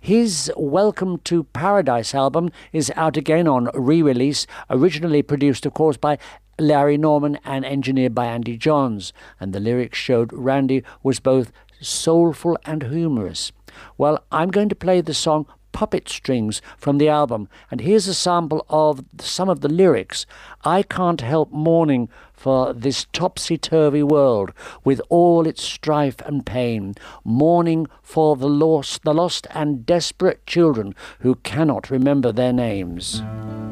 His Welcome to Paradise album is out again on re-release, originally produced, of course, by Larry Norman and engineered by Andy Johns, and the lyrics showed Randy was both soulful and humorous. Well, I'm going to play the song Puppet Strings from the album, and here's a sample of some of the lyrics. I can't help mourning for this topsy-turvy world with all its strife and pain, mourning for the lost and desperate children who cannot remember their names.